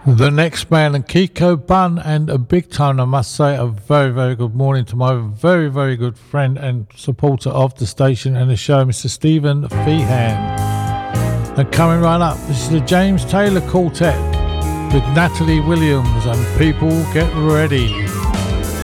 The next man, and Kiko Bun, and a big time, I must say, a very, very good morning to my very, very good friend and supporter of the station and the show, Mr. Stephen Feehan. And coming right up, this is the James Taylor Quartet with Natalie Williams, and people get ready.